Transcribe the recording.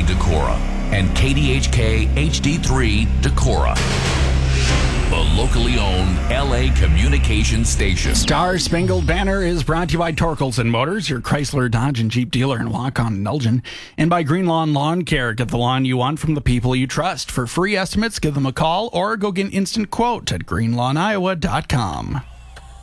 Decorah and KDHK HD3 Decorah. The locally owned LA communication station. Star Spangled Banner is brought to you by Torkelson Motors, your Chrysler, Dodge, and Jeep dealer in Waukon and Elgin, and by Green Lawn Lawn Care. Get the lawn you want from the people you trust. For free estimates, give them a call or go get an instant quote at greenlawniowa.com.